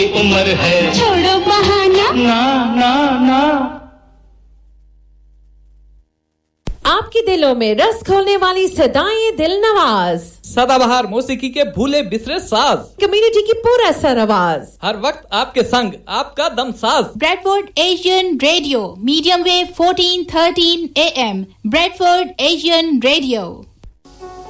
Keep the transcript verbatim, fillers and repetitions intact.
उम्र है छोड़ो बहाना ना ना ना आपके दिलों में रस खोलने वाली सदाएं दिल नवाज, सदाबहार मौसीकी के भूले बिसरे साज, कम्युनिटी की पूरा सर आवाज, हर वक्त आपके संग आपका दम साज। Bradford Asian radio medium wave fourteen thirteen A M Bradford Asian radio.